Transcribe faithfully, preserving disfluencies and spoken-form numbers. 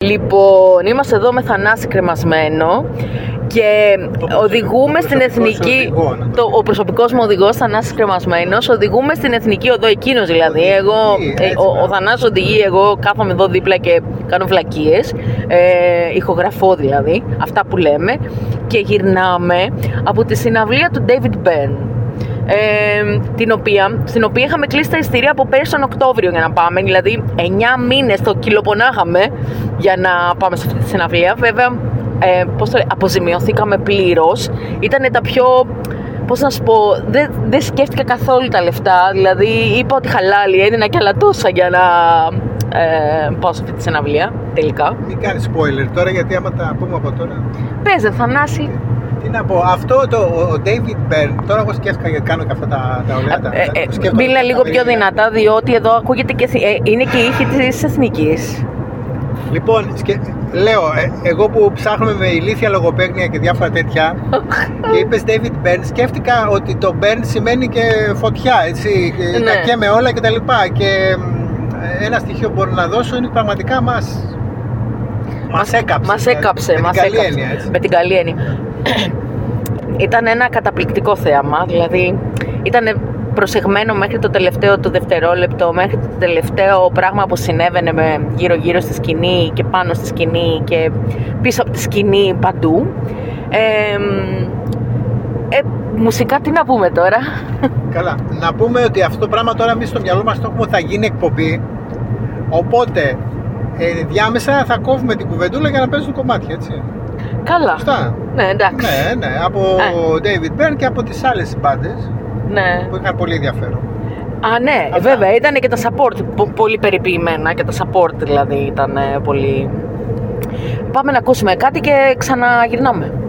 Λοιπόν, είμαστε εδώ με Θανάση Κρεμασμένο και το οδηγούμε στην εθνική. Οδηγό, το... Το, ο προσωπικός μου οδηγός Θανάσης Κρεμασμένος. Οδηγούμε στην εθνική οδό, εκείνος δηλαδή. Οδηγεί, Εγώ, έτσι, ο, ο Θανάσης οδηγεί, εγώ κάθομαι εδώ δίπλα και κάνω βλακίες. Ε, ηχογραφώ δηλαδή αυτά που λέμε. Και γυρνάμε από τη συναυλία του David Byrne. Ε, την οποία, στην οποία είχαμε κλείσει τα εισιτήρια από πέρυσι τον Οκτώβριο για να πάμε. Δηλαδή εννιά μήνες το κυλοπονάγαμε για να πάμε σε αυτή τη συναυλία. Βέβαια, ε, πώς το, αποζημιωθήκαμε πλήρως. Ήτανε τα πιο, πώς να σου πω, δεν, δεν σκέφτηκα καθόλου τα λεφτά. Δηλαδή είπα ότι χαλάλι, έδινα και άλλα τόσα για να ε, πάω σε αυτή τη συναυλία τελικά. Μην κάνεις spoiler τώρα, γιατί άμα τα πούμε από τώρα. Παίζε, Θανάση. Τι να πω, αυτό το, ο David Byrne, τώρα εγώ σκέφτηκα γιατί κάνω και αυτά τα, τα ωραία. Ε, ε, ε, μίλα λίγο πιο δυνατά, διότι εδώ ακούγεται και ε, είναι και η ήχη της εθνικής. Λοιπόν, σκε... λέω, ε, εγώ που ψάχνουμε με ηλίθια λογοπαίγνια και διάφορα τέτοια και είπες David Byrne, σκέφτηκα ότι το Byrne σημαίνει και φωτιά, έτσι, και ναι. τα και με όλα και τα λοιπά. Και ε, ένα στοιχείο που μπορώ να δώσω είναι πραγματικά μας... Μας έκαψε. Μας έκαψε. Με την μας καλή έκαψε. έννοια, έτσι. Με την καλή έννοια. Ήταν ένα καταπληκτικό θέαμα, δηλαδή ήταν προσεγμένο μέχρι το τελευταίο το δευτερόλεπτο, μέχρι το τελευταίο πράγμα που συνέβαινε με γύρω γύρω στη σκηνή και πάνω στη σκηνή και πίσω από τη σκηνή παντού. Ε, ε, μουσικά τι να πούμε τώρα. Καλά, να πούμε ότι αυτό το πράγμα τώρα εμείς στο μυαλό μας το έχουμε ότι θα γίνει εκπομπή, οπότε ε, διάμεσα θα κόβουμε την κουβεντούλα για να παίζουν κομμάτια, έτσι. Καλά. Αυτά. Ναι, εντάξει. Ναι, ναι, από ε. David Byrne και από τις άλλες μπάντες, ναι, που είχαν πολύ ενδιαφέρον. Α, ναι, αυτά. Βέβαια, ήταν και τα support πολύ περιποιημένα και τα support δηλαδή ήταν πολύ. Πάμε να ακούσουμε κάτι και ξαναγυρνάμε.